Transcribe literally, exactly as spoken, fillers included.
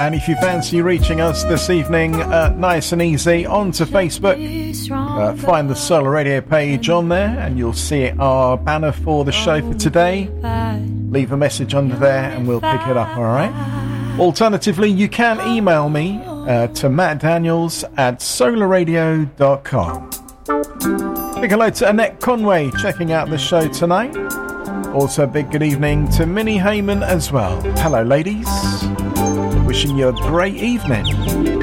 And if you fancy reaching us this evening, uh, nice and easy, onto Facebook. Uh, find the Solar Radio page on there and you'll see our banner for the show for today. Leave a message under there and we'll pick it up, alright? Alternatively, you can email me uh, to matt daniels at solar radio dot com. Big hello to Annette Conway checking out the show tonight. Also, big good evening to Minnie Heyman as well. Hello, ladies. Wishing you a great evening.